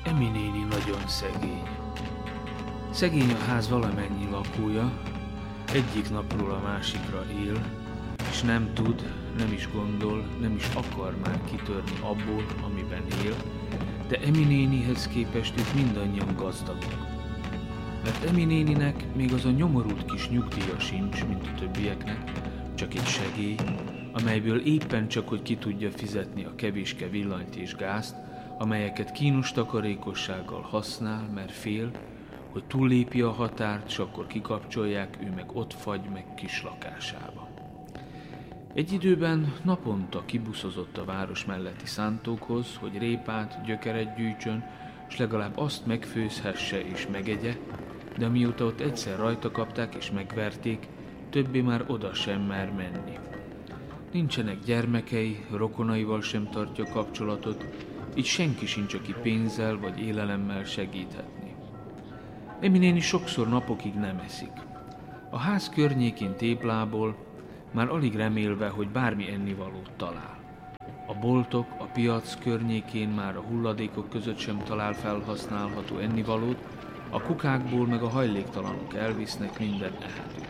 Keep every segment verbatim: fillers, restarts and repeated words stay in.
Emi néni nagyon szegény. Szegény a ház valamennyi lakója, egyik napról a másikra él, és nem tud, nem is gondol, nem is akar már kitörni abból, amiben él, de Emi nénihez képest ők mindannyian gazdagok. Mert Emi néninek még az a nyomorult kis nyugdíja sincs, mint a többieknek, csak egy segély, amelyből éppen csak, hogy ki tudja fizetni a kevéske villanyt és gázt, amelyeket kínos takarékossággal használ, mert fél, hogy túllépi a határt, s akkor kikapcsolják, ő meg ott fagy meg kis lakásába. Egy időben naponta kibuszozott a város melletti szántókhoz, hogy répát, gyökeret gyűjtsön, s legalább azt megfőzhesse és megegye, de mióta ott egyszer rajta kapták és megverték, többé már oda sem mer menni. Nincsenek gyermekei, rokonaival sem tartja kapcsolatot, így senki sincs, aki pénzzel vagy élelemmel segíthetni. Emi néni sokszor napokig nem eszik. A ház környékén téplából, már alig remélve, hogy bármi ennivalót talál. A boltok, a piac környékén már a hulladékok között sem talál felhasználható ennivalót, a kukákból meg a hajléktalanok elvisznek minden ehetőt.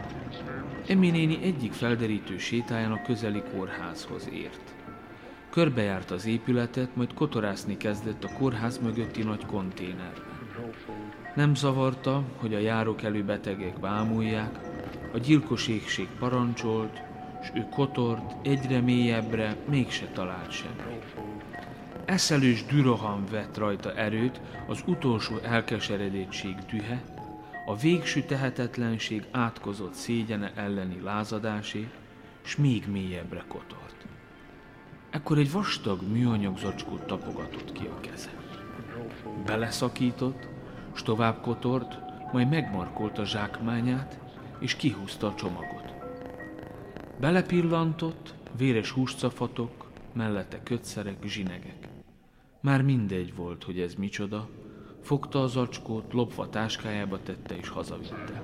Emi néni egyik felderítő sétáján a közeli kórházhoz ért. Körbejárt az épületet, majd kotorászni kezdett a kórház mögötti nagy konténerben. Nem zavarta, hogy a járókelő betegek bámulják, a gyilkos éhség parancsolt, s ő kotort egyre mélyebbre, mégse talált semmit. Eszelős düroham vett rajta erőt, az utolsó elkeseredettség dühe, a végső tehetetlenség átkozott szégyene elleni lázadásé, s még mélyebbre kotort. Ekkor egy vastag műanyag zacskót tapogatott ki a keze. Beleszakított, s tovább kotort, majd megmarkolt a zsákmányát, és kihúzta a csomagot. Belepillantott, véres húscafatok, mellette kötszerek, zsinegek. Már mindegy volt, hogy ez micsoda, fogta a zacskót, lopva táskájába tette és hazavitte.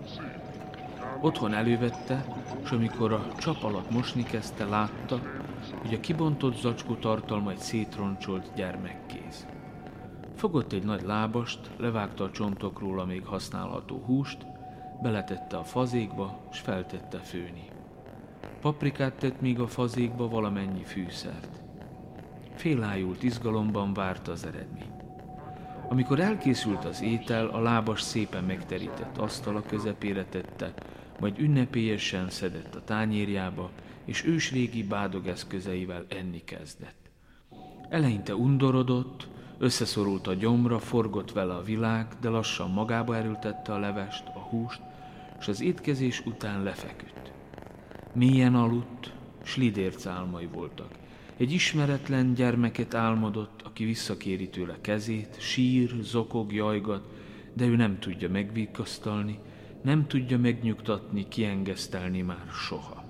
Otthon elővette, s amikor a csap alatt mosni kezdte, látta, hogy a kibontott zacskó tartalma egy szétroncsolt gyermekkéz. Fogott egy nagy lábast, levágta a csontokról a még használható húst, beletette a fazékba, s feltette főni. Paprikát tett még a fazékba, valamennyi fűszert. Félájult izgalomban várta az eredményt. Amikor elkészült az étel, a lábas szépen megterített asztala közepére tette, majd ünnepélyesen szedett a tányérjába, és ősrégi bádogeszközeivel enni kezdett. Eleinte undorodott, összeszorult a gyomra, forgott vele a világ, de lassan magába erőltette a levest, a húst, és az étkezés után lefeküdt. Mélyen aludt, s lidérc álmai voltak. Egy ismeretlen gyermeket álmodott, aki visszakéri tőle kezét, sír, zokog, jajgat, de ő nem tudja megvigasztalni, nem tudja megnyugtatni, kiengesztelni már soha.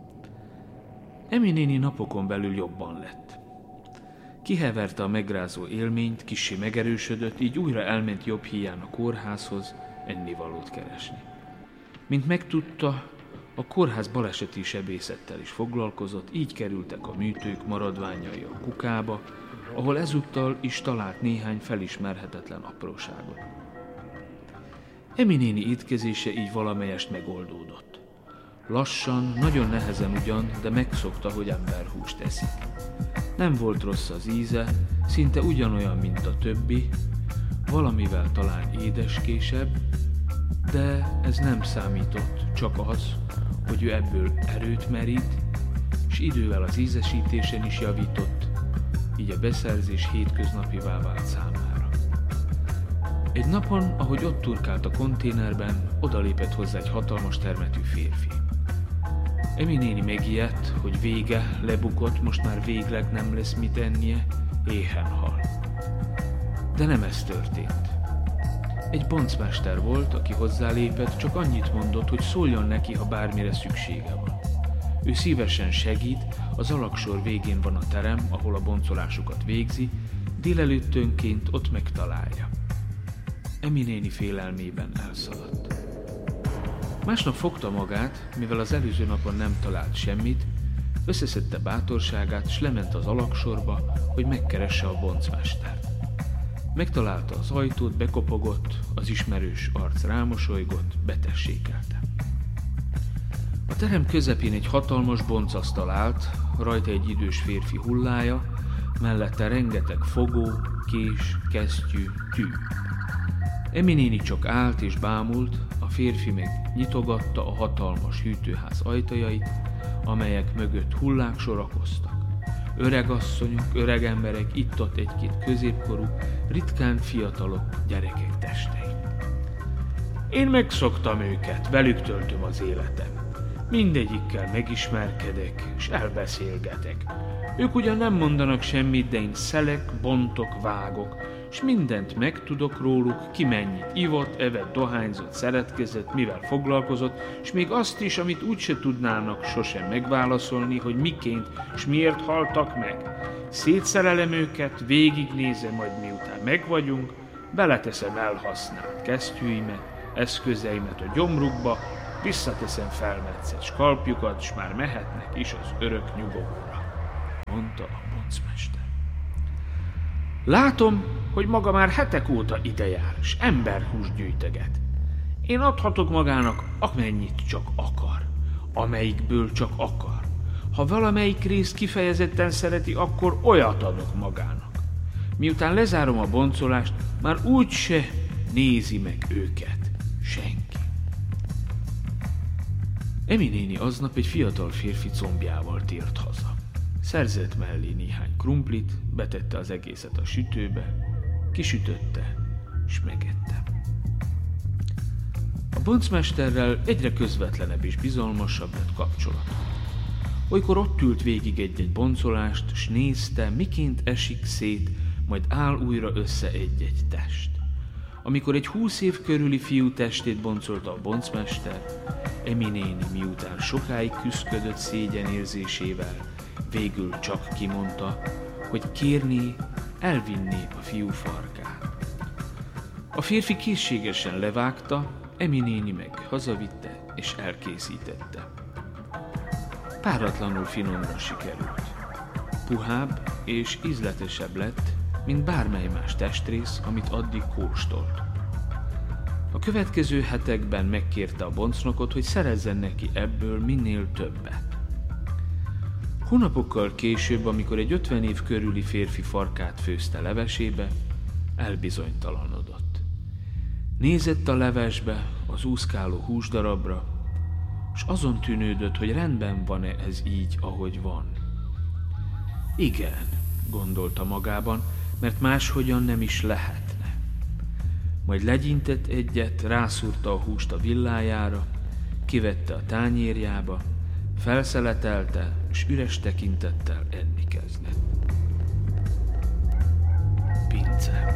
Emi néni napokon belül jobban lett. Kiheverte a megrázó élményt, kissé megerősödött, így újra elment jobb híján a kórházhoz ennivalót keresni. Mint megtudta, a kórház baleseti sebészettel is foglalkozott, így kerültek a műtők maradványai a kukába, ahol ezúttal is talált néhány felismerhetetlen apróságot. Emi néni étkezése így valamelyest megoldódott. Lassan, nagyon nehezen ugyan, de megszokta, hogy emberhúst eszik. Nem volt rossz az íze, szinte ugyanolyan, mint a többi, valamivel talán édeskésebb, de ez nem számított, csak az, hogy ő ebből erőt merít, és idővel az ízesítésen is javított, így a beszerzés hétköznapivá vált számára. Egy napon, ahogy ott turkált a konténerben, odalépett hozzá egy hatalmas termetű férfi. Emi néni megijedt, hogy vége, lebukott, most már végleg nem lesz mit ennie, éhen hal. De nem ez történt. Egy boncmester volt, aki hozzálépett, csak annyit mondott, hogy szóljon neki, ha bármire szüksége van. Ő szívesen segít, az alaksor végén van a terem, ahol a boncolásukat végzi, délelőttönként ott megtalálja. Emi néni félelmében elszaladt. Másnap fogta magát, mivel az előző napon nem talált semmit, összeszedte bátorságát, s lement az alaksorba, hogy megkeresse a boncmestert. Megtalálta az ajtót, bekopogott, az ismerős arc rámosolygott, betessékelte. A terem közepén egy hatalmas boncasztal állt, rajta egy idős férfi hullája, mellette rengeteg fogó, kés, kesztyű, tű. Emi néni csak állt és bámult, a férfi meg nyitogatta a hatalmas hűtőház ajtajait, amelyek mögött hullák sorakoztak. Öregasszonyok, öregemberek, itt-ott egy-két középkorú, ritkán fiatalok, gyerekek testei. Én megszoktam őket, velük töltöm az életem. Mindegyikkel megismerkedek, és elbeszélgetek. Ők ugyan nem mondanak semmit, de én szelek, bontok, vágok, és mindent megtudok róluk, ki mennyit ivott, evett, dohányzott, szeretkezett, mivel foglalkozott, és még azt is, amit úgyse tudnának sosem megválaszolni, hogy miként és miért haltak meg. Szétszerelem őket, végignézem, majd miután megvagyunk, beleteszem elhasznált kesztyűimet, eszközeimet a gyomrukba, visszateszem felmetszett skalpjukat, s már mehetnek is az örök nyugovóra, mondta a boncmester. Látom, hogy maga már hetek óta idejár, s emberhúst gyűjteget. Én adhatok magának amennyit csak akar, amelyikből csak akar. Ha valamelyik részt kifejezetten szereti, akkor olyat adok magának. Miután lezárom a boncolást, már úgyse nézi meg őket senki. Emi néni aznap egy fiatal férfi combjával tért haza. Szerzett mellé néhány krumplit, betette az egészet a sütőbe, kisütötte, és megette. A boncmesterrel egyre közvetlenebb és bizalmasabb lett kapcsolata. Olykor ott ült végig egy-egy boncolást, s nézte, miként esik szét, majd áll újra össze egy-egy test. Amikor egy húsz év körüli fiú testét boncolta a boncmester, Emi néni miután sokáig küszködött szégyenérzésével, végül csak kimondta, hogy kérné, elvinné a fiú farkát. A férfi készségesen levágta, Emi néni meg hazavitte és elkészítette. Páratlanul finomra sikerült. Puhább és ízletesebb lett, mint bármely más testrész, amit addig kóstolt. A következő hetekben megkérte a boncnokot, hogy szerezzen neki ebből minél többet. Hónapokkal később, amikor egy ötven év körüli férfi farkát főzte levesébe, elbizonytalanodott. Nézett a levesbe, az úszkáló húsdarabra, s azon tűnődött, hogy rendben van-e ez így, ahogy van. Igen, gondolta magában, mert máshogyan nem is lehetne. Majd legyintett egyet, rászúrta a húst a villájára, kivette a tányérjába, felszeletelte, és üres tekintettel enni kezdett. Pince.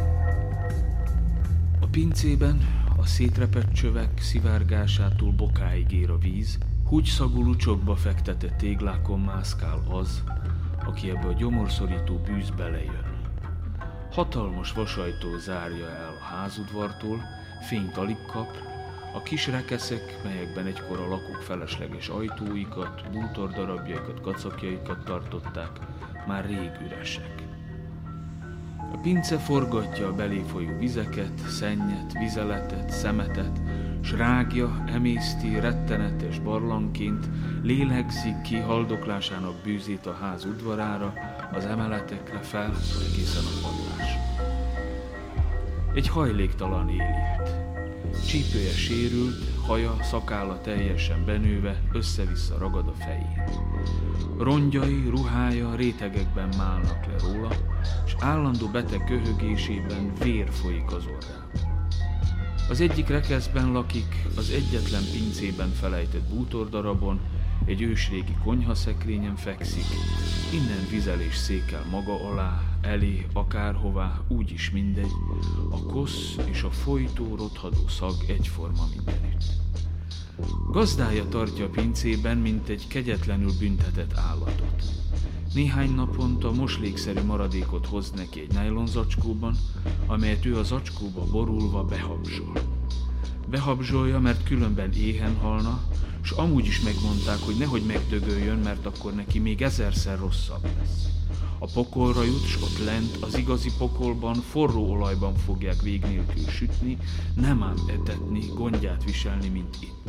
A pincében a szétrepett csövek szivárgásától bokáig ér a víz, húgyszagú lucsokba fektetett téglákon mászkál az, aki ebbe a gyomorszorító bűzbe lejön. Hatalmas vasajtó zárja el a házudvartól, fényt alig kap, a kis rekeszek, melyekben egykor a lakók felesleges ajtóikat, bútordarabjaikat, kacapjaikat tartották, már rég üresek. A pince forgatja a belé folyó vizeket, szennyet, vizeletet, szemetet, s rágja, emészti rettenetes barlangként, lélegzik ki haldoklásának bűzét a ház udvarára, az emeletekre fel, egészen a padlásra. Egy hajléktalan él itt. Csípője sérült, haja, szakálla teljesen benőve, össze-vissza ragad a fején. Rongyai, ruhája rétegekben málnak le róla, és állandó beteg köhögésében vér folyik az orrán. Az egyik rekeszben lakik, az egyetlen pincében felejtett bútordarabon, egy ősrégi konyhaszekrényen fekszik, innen vizelés székel maga alá, elé, akárhová, úgyis mindegy, a kosz és a folytó, rothadó szag egyforma mindenütt. Gazdája tartja a pincében, mint egy kegyetlenül büntetett állatot. Néhány naponta moslékszerű maradékot hoz neki egy nájlonzacskóban, amelyet ő a zacskóba borulva behabzsol. Behabzsolja, mert különben éhen halna, s amúgy is megmondták, hogy nehogy megdögöljön, mert akkor neki még ezerszer rosszabb lesz. A pokolra jut, s ott lent az igazi pokolban forró olajban fogják vég nélkül sütni, nem ám etetni, gondját viselni, mint itt.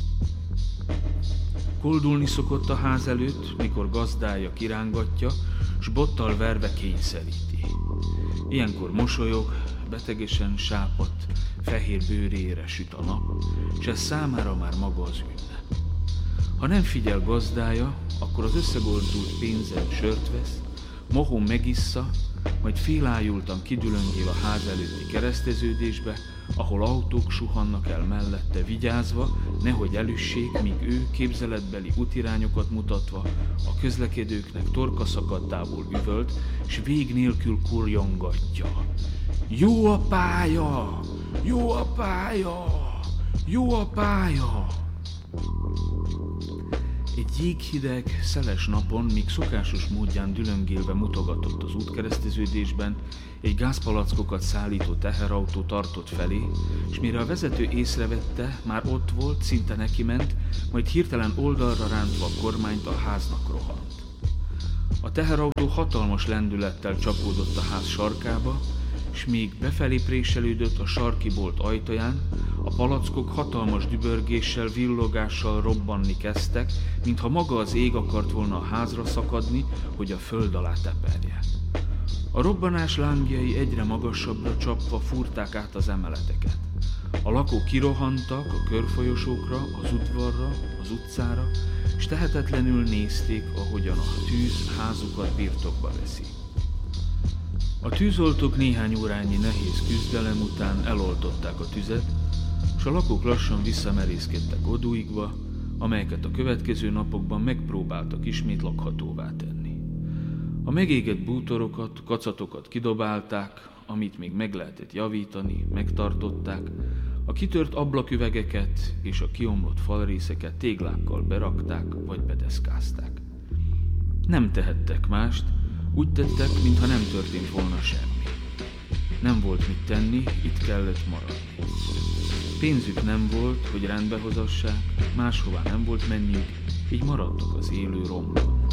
Koldulni szokott a ház előtt, mikor gazdája kirángatja, s bottal verve kényszeríti. Ilyenkor mosolyog, betegesen sápadt, fehér bőrére süt a nap, s ez számára már maga az ünnep. Ha nem figyel gazdája, akkor az összegozdult pénzen sört vesz, mohón megissza, majd félájultan kidülöngél a ház előtti kereszteződésbe, ahol autók suhannak el mellette vigyázva, nehogy elüssék, míg ő képzeletbeli útirányokat mutatva a közlekedőknek torkaszakadtából üvölt, s vég nélkül kurjongatja. Jó a pálya! Jó a pálya! Jó a pálya! Egy jéghideg, szeles napon, míg szokásos módján dülöngélve mutogatott az útkereszteződésben, egy gázpalackokat szállító teherautó tartott felé, és mire a vezető észrevette, már ott volt, szinte nekiment, majd hirtelen oldalra rántva a kormányt a háznak rohant. A teherautó hatalmas lendülettel csapódott a ház sarkába, s még befelé préselődött a sarki bolt ajtaján, a palackok hatalmas dübörgéssel, villogással robbanni kezdtek, mintha maga az ég akart volna a házra szakadni, hogy a föld alá teperje. A robbanás lángjai egyre magasabbra csapva fúrták át az emeleteket. A lakók kirohantak a körfolyosókra, az udvarra, az utcára, s tehetetlenül nézték, ahogyan a tűz házukat birtokba veszi. A tűzoltók néhány órányi nehéz küzdelem után eloltották a tüzet, s a lakók lassan visszamerészkedtek odúikba, amelyeket a következő napokban megpróbáltak ismét lakhatóvá tenni. A megégett bútorokat, kacatokat kidobálták, amit még meg lehetett javítani, megtartották, a kitört ablaküvegeket és a kiomlott falrészeket téglákkal berakták vagy bedeszkázták. Nem tehettek mást, úgy tettek, mintha nem történt volna semmi. Nem volt mit tenni, itt kellett maradni. Pénzük nem volt, hogy rendbe hozassák, máshová nem volt menniük, így maradtak az élő romban.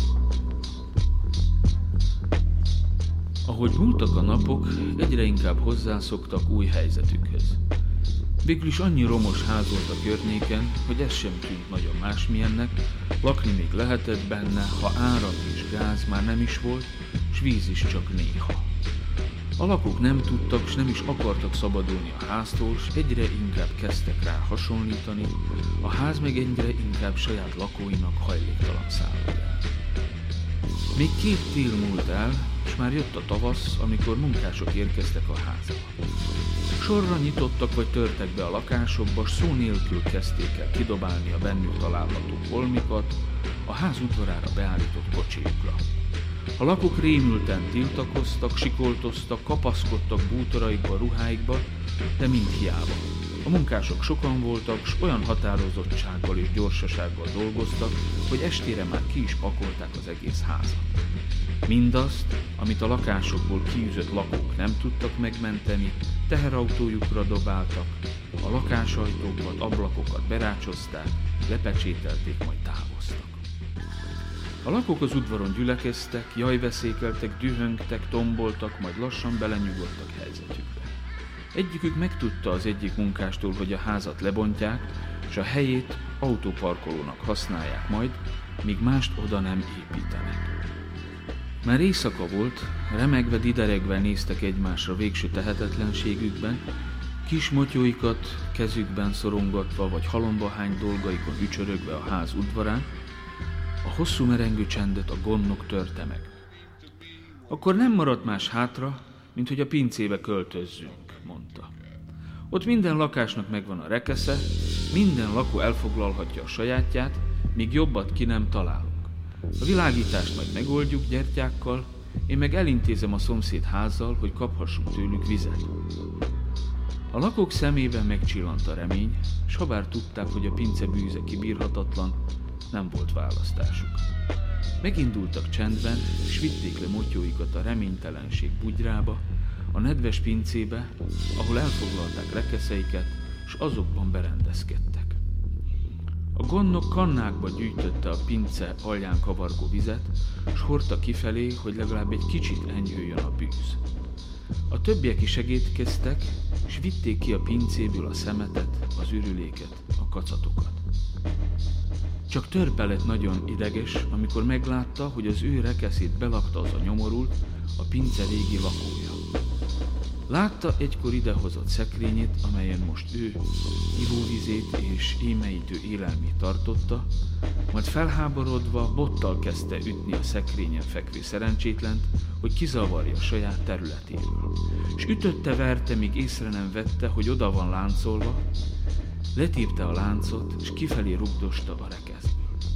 Ahogy múltak a napok, egyre inkább hozzászoktak új helyzetükhöz. Végül is annyi romos ház volt a környéken, hogy ez sem tűnt nagyon másmilyennek, lakni még lehetett benne, ha áram és gáz már nem is volt, s víz is csak néha. A lakók nem tudtak, s nem is akartak szabadulni a háztól, s egyre inkább kezdtek rá hasonlítani, a ház meg egyre inkább saját lakóinak hajléktalan szállójá. Még két tél múlt el, s már jött a tavasz, amikor munkások érkeztek a házba. Sorra nyitottak vagy törtek be a lakásokba, s szó nélkül kezdték el kidobálni a bennük található holmikat a ház udvarára beállított kocsiukra. A lakók rémülten tiltakoztak, sikoltoztak, kapaszkodtak bútoraikba, ruháikba, de mind hiába. A munkások sokan voltak, s olyan határozottsággal és gyorsasággal dolgoztak, hogy estére már ki is pakolták az egész házat. Mindazt, amit a lakásokból kiűzött lakók nem tudtak megmenteni, teherautójukra dobáltak, a lakásajtókat, ablakokat berácsozták, lepecsételték, majd távoztak. A lakók az udvaron gyülekeztek, jajveszékeltek, dühöngtek, tomboltak, majd lassan belenyugodtak helyzetükbe. Egyikük megtudta az egyik munkástól, hogy a házat lebontják, és a helyét autóparkolónak használják majd, míg mást oda nem építenek. Már éjszaka volt, remegve, dideregve néztek egymásra végső tehetetlenségükben, kis motyóikat kezükben szorongatva vagy halombahány dolgaikon ücsörögve a ház udvarán, a hosszú merengő csendet a gonnok törte meg. Akkor nem maradt más hátra, mint hogy a pincébe költözzünk, mondta. Ott minden lakásnak megvan a rekesze, minden lakó elfoglalhatja a sajátját, míg jobbat ki nem találunk. A világítást majd megoldjuk gyertyákkal, én meg elintézem a szomszéd házzal, hogy kaphassunk tőlük vizet. A lakók szemében megcsillant a remény, s habár tudták, hogy a pince bűze kibírhatatlan, nem volt választásuk. Megindultak csendben, s vitték le motyóikat a reménytelenség bugyrába, a nedves pincébe, ahol elfoglalták rekeszeiket, s azokban berendezkedtek. A gondnok kannákba gyűjtötte a pince alján kavargó vizet, s hordta kifelé, hogy legalább egy kicsit enyhüljön a bűz. A többiek is segítkeztek, s vitték ki a pincéből a szemetet, az ürüléket, a kacatokat. Csak Törpe lett nagyon ideges, amikor meglátta, hogy az ő rekeszét belakta az a nyomorult, a pince régi lakója. Látta egykor idehozott szekrényét, amelyen most ő ivóvizét és émeítő élelmét tartotta, majd felháborodva bottal kezdte ütni a szekrényen fekvő szerencsétlent, hogy kizavarja a saját területéről. És ütötte, verte, míg észre nem vette, hogy oda van láncolva, letépte a láncot, és kifelé rugdosta a rekeszből.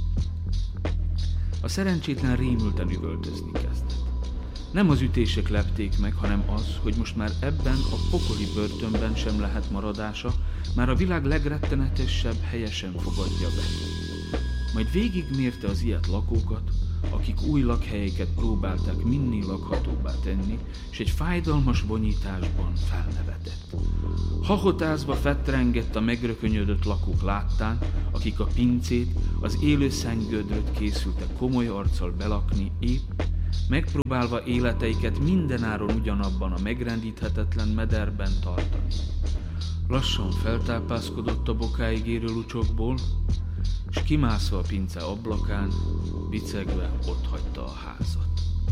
A szerencsétlen rémülten üvöltözni kezdett. Nem az ütések lepték meg, hanem az, hogy most már ebben a pokoli börtönben sem lehet maradása, már a világ legrettenetesebb helye sem fogadja be. Majd végigmérte az ilyet lakókat, akik új lakhelyeket próbálták minél lakhatóbbá tenni, és egy fájdalmas vonyításban felnevetett. Hahotázva fetrengett a megrökönyödött lakók láttán, akik a pincét, az élő szentgödröt készültek komoly arccal belakni, épp megpróbálva életeiket mindenáron ugyanabban a megrendíthetetlen mederben tartani. Lassan feltápászkodott a bokáig érő lucsokból, és kimászva a pince ablakán, bicegve otthagyta a házat.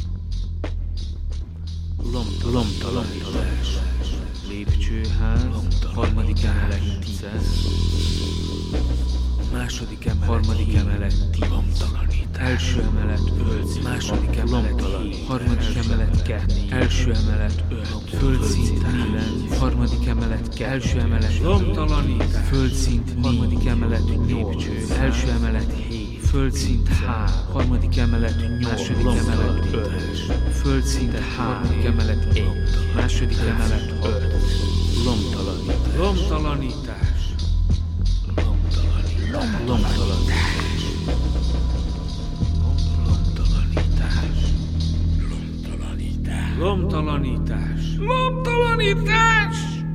Lomtalanítás, lépcsőház, harmadik emelet tíz, második emelet, harmadik emelet tíz, első emelet öt, második emelet hét, harmadik emelet kettő, első emelet öt, földszint kilenc, harmadik emelet kettő, első emelet lomtalanítás, földszint harmadik emelet nyolc, első emelet hét, földszint három, harmadik emelet nyolc, második emelet öt, földszint harmadik emelet egy, második emelet öt, lomtalanítás, lomtalanítás, lomtalanítás, lomtalanítás. Lomtalanítás! Lomtalanítás!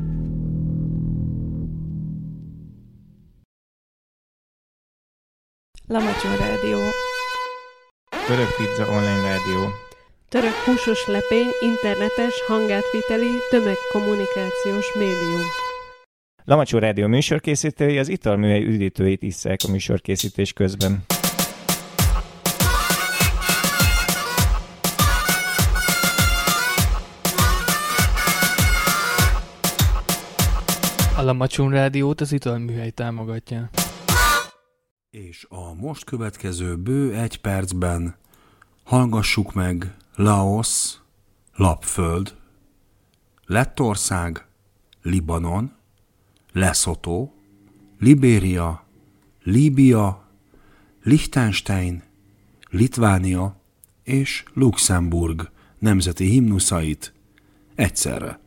Lamacson Rádió. Török Pizza Online Rádió. Török húsos lepé, internetes, hangátviteli, tömegkommunikációs médium. Lamacson Rádió műsorkészítői az italműhely üdítőit isszák a műsorkészítés közben. A Lamacson Rádiót az italműhely támogatja. És a most következő bő egy percben hallgassuk meg Laosz, Lapföld, Lettország, Libanon, Lesotho, Libéria, Líbia, Liechtenstein, Litvánia és Luxemburg nemzeti himnuszait egyszerre.